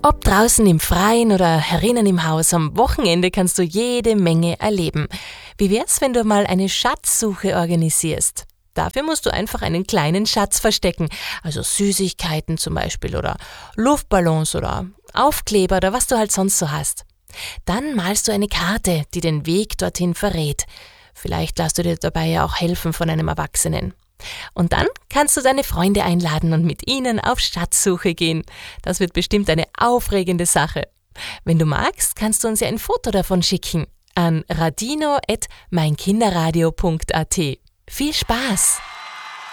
Ob draußen im Freien oder herinnen im Haus, am Wochenende kannst du jede Menge erleben. Wie wär's, wenn du mal eine Schatzsuche organisierst? Dafür musst du einfach einen kleinen Schatz verstecken, also Süßigkeiten zum Beispiel oder Luftballons oder Aufkleber oder was du halt sonst so hast. Dann malst du eine Karte, die den Weg dorthin verrät. Vielleicht lässt du dir dabei ja auch helfen von einem Erwachsenen. Und dann kannst du deine Freunde einladen und mit ihnen auf Schatzsuche gehen. Das wird bestimmt eine aufregende Sache. Wenn du magst, kannst du uns ja ein Foto davon schicken an radino@meinkinderradio.at. Viel Spaß!